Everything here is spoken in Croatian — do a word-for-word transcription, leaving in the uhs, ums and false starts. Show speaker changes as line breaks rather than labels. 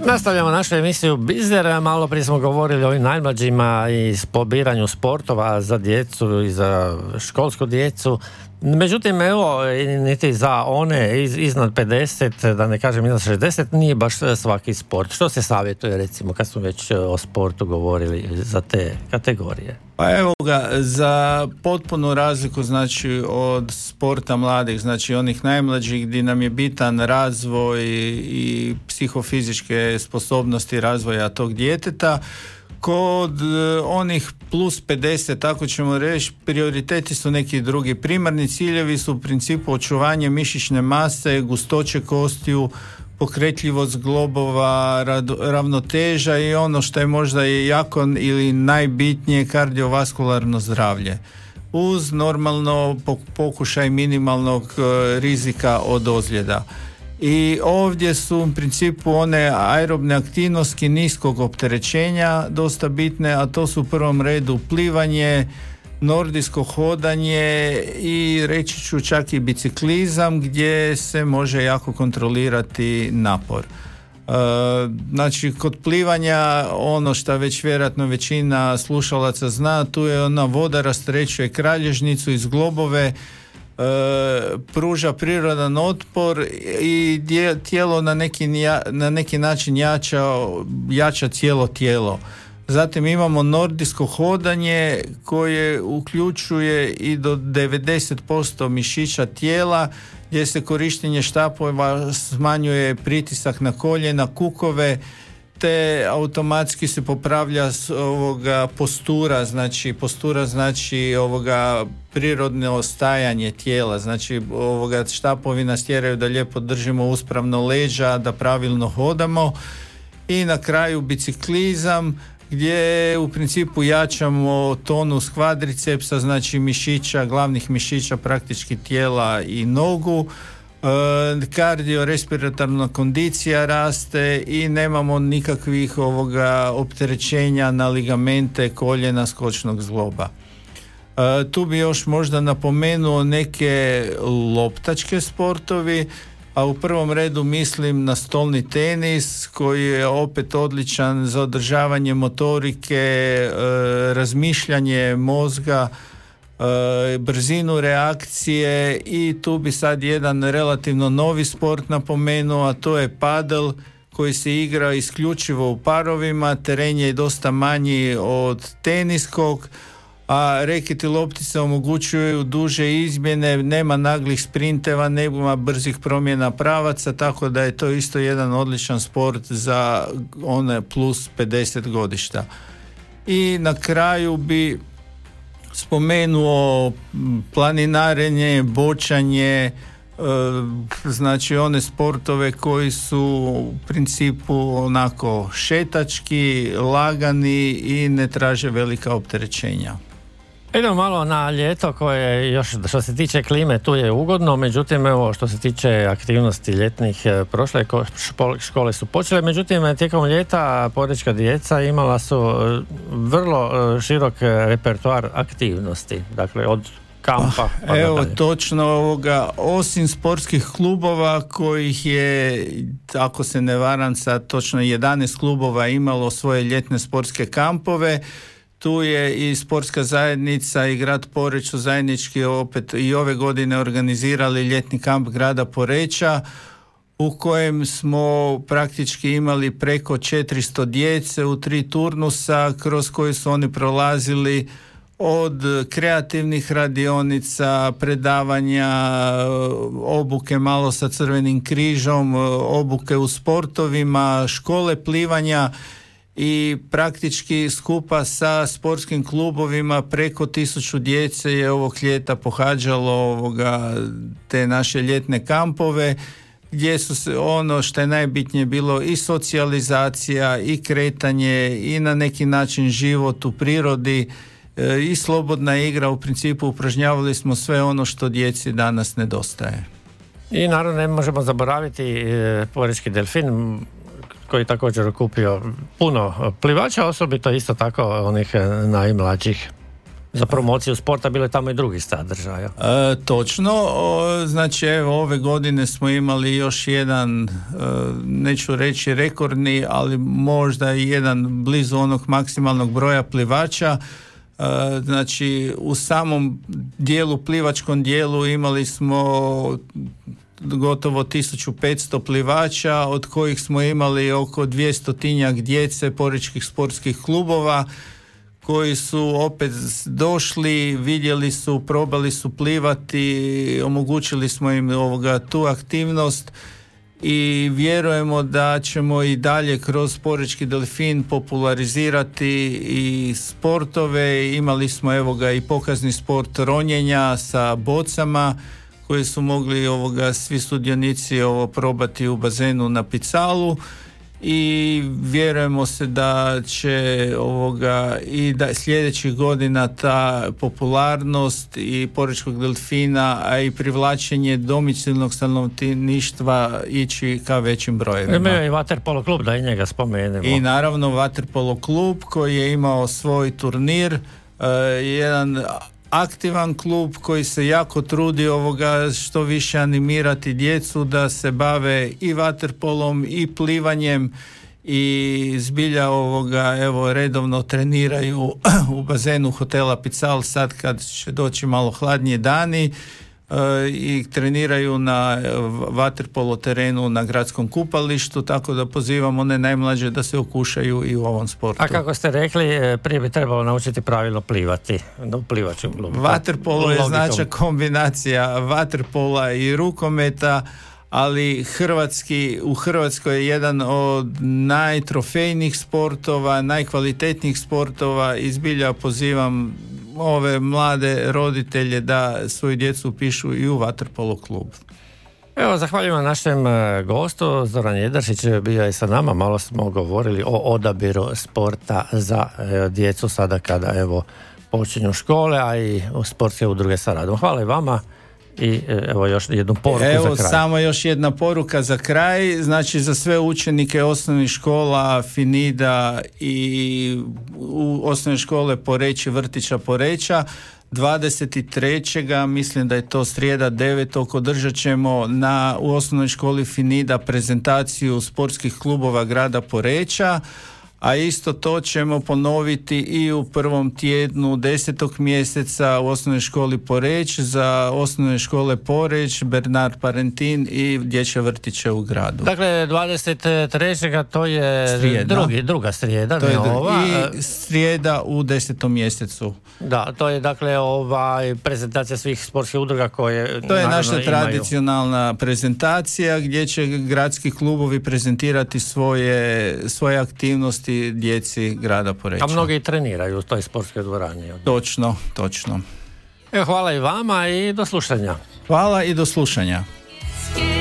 Nastavljamo našu emisiju Bizer. Malo prije smo govorili o ovim najmlađima i pobiranju sportova za djecu i za školsku djecu. Međutim, evo, niti za one iz, iznad pedeset, da ne kažem iznad šezdeset, nije baš svaki sport. Što se savjetuje, recimo, kad smo već o sportu govorili za te kategorije?
Pa evo ga, za potpunu razliku, znači, od sporta mladih, znači onih najmlađih gdje nam je bitan razvoj i psihofizičke sposobnosti razvoja tog djeteta, kod onih plus pedeset, tako ćemo reći, prioriteti su neki drugi. Primarni ciljevi su u principu očuvanje mišićne mase, gustoće kostiju, pokretljivost globova, ravnoteža i ono što je možda i jako ili najbitnije, kardiovaskularno zdravlje. Uz normalno pokušaj minimalnog rizika od ozljeda. I ovdje su u principu one aerobne aktivnosti niskog opterećenja dosta bitne, a to su u prvom redu plivanje, nordijsko hodanje i reći ću čak i biciklizam gdje se može jako kontrolirati napor. E, znači kod plivanja ono što već vjerojatno većina slušalaca zna, tu je ona voda rasterećuje kralježnicu iz globove, E, pruža prirodan otpor i tijelo na neki, na neki način jača, jača cijelo tijelo. Zatim imamo nordijsko hodanje koje uključuje i do devedeset posto mišića tijela, gdje se korištenje štapova smanjuje pritisak na koljena, kukove, te automatski se popravlja ovoga postura, znači postura znači ovoga prirodno stajanje tijela, znači ovoga štapovi nas tjeraju da lijepo držimo uspravno leđa, da pravilno hodamo. I na kraju biciklizam gdje u principu jačamo tonus kvadricepsa, znači mišića, glavnih mišića praktički tijela i nogu. Kardiorespiratorna kondicija raste i nemamo nikakvih ovoga opterećenja na ligamente koljena, skočnog zgloba. E, tu bi još možda napomenuo neke loptačke sportovi, a u prvom redu mislim na stolni tenis koji je opet odličan za održavanje motorike, e, razmišljanje mozga, brzinu reakcije i tu bi sad jedan relativno novi sport napomenuo, a to je padel koji se igra isključivo u parovima, teren je dosta manji od teniskog, a reket i loptice omogućuju duže izmjene, nema naglih sprinteva, nema brzih promjena pravaca, tako da je to isto jedan odličan sport za one plus pedeset godišta. I na kraju bi spomenuo planinarenje, bočanje, znači one sportove koji su u principu onako šetački, lagani i ne traže velika opterećenja.
Idemo malo na ljeto koje još što se tiče klime tu je ugodno, međutim evo što se tiče aktivnosti ljetnih prošle škole su počele, međutim tijekom ljeta porečka djeca imala su vrlo širok repertoar aktivnosti, dakle od kampa pa
evo
dalje.
Točno ovoga, osim sportskih klubova kojih je, ako se ne varam sad, točno jedanaest klubova imalo svoje ljetne sportske kampove. Tu je i sportska zajednica i grad Poreč su zajednički opet i ove godine organizirali ljetni kamp grada Poreča u kojem smo praktički imali preko četiristo djece u tri turnusa kroz koje su oni prolazili od kreativnih radionica, predavanja, obuke malo sa Crvenim križom, obuke u sportovima, škole plivanja i praktički skupa sa sportskim klubovima preko tisuću djece je ovog ljeta pohađalo ovoga, te naše ljetne kampove gdje su se ono što je najbitnije bilo i socijalizacija i kretanje i na neki način život u prirodi e, i slobodna igra. U principu upražnjavali smo sve ono što djeci danas nedostaje.
I naravno ne možemo zaboraviti e, Porečki delfin koji također okupio puno plivača, osobito isto tako onih najmlađih. Za promociju sporta bilo je tamo i drugih sadržaja.
E, točno, o, znači evo ove godine smo imali još jedan, e, neću reći rekordni, ali možda i jedan blizu onog maksimalnog broja plivača. E, znači u samom dijelu, plivačkom dijelu imali smo gotovo tisuću petsto plivača, od kojih smo imali oko dvjestotinjak djece porečkih sportskih klubova, koji su opet došli, vidjeli su, probali su plivati, omogućili smo im ovoga tu aktivnost i vjerujemo da ćemo i dalje kroz Porečki delfin popularizirati i sportove. Imali smo evo ga i pokazni sport ronjenja sa bocama koji su mogli ovoga svi sudionici ovo probati u bazenu na Picalu. I vjerujemo se da će ovoga i da sljedećih godina ta popularnost i Porečkog delfina, a i privlačenje domicilnog stanovništva ići ka većim brojevima.
Imaju i vaterpolo klub, da i njega spomenemo.
I naravno vaterpolo klub koji je imao svoj turnir, uh, jedan aktivan klub koji se jako trudi ovoga što više animirati djecu da se bave i vaterpolom i plivanjem i zbilja ovoga evo redovno treniraju u bazenu hotela Pical sad kad će doći malo hladnije dani e, i treniraju na vaterpolo terenu na gradskom kupalištu, tako da pozivam one najmlađe da se okušaju i u ovom sportu.
A kako ste rekli, prije bi trebalo naučiti pravilno plivati u plivačkom klubu.
Vaterpolo je znači kombinacija vaterpola i rukometa, ali hrvatski, u Hrvatskoj je jedan od najtrofejnijih sportova, najkvalitetnijih sportova i zbilja pozivam ove mlade roditelje da svoju djecu upišu i u vaterpolo klub.
Evo, zahvaljujem našem gostu, Zoran Jedršić bio je sa nama, malo smo govorili o odabiru sporta za e, djecu sada kada evo počinju škole, a i u sportske udruge sa radom. Hvala i vama. I evo još jednu poruku
evo,
za kraj.
Samo još jedna poruka za kraj, znači za sve učenike osnovnih škola Finida i u osnovne škole Poreč i vrtića Poreća, dvadeset trećeg mislim da je to srijeda devetog održat ćemo na, u osnovnoj školi Finida prezentaciju sportskih klubova grada Poreča, a isto to ćemo ponoviti i u prvom tjednu desetog mjeseca u osnovnoj školi Poreć za osnovne škole Poreć, Bernard Parentin i dječje vrtiće u gradu.
Dakle, dvadeset trećeg to je drugi, druga srijeda,
to
ne
je
ova.
I srijeda u desetom mjesecu.
Da, to je dakle ovaj prezentacija svih sportskih udruga koje
to je naša
imaju.
Tradicionalna prezentacija gdje će gradski klubovi prezentirati svoje, svoje aktivnosti djeci grada Poreča.
A mnogi treniraju u toj sportskoj dvorani.
Točno, točno.
Evo, hvala i vama i do slušanja.
Hvala i do slušanja.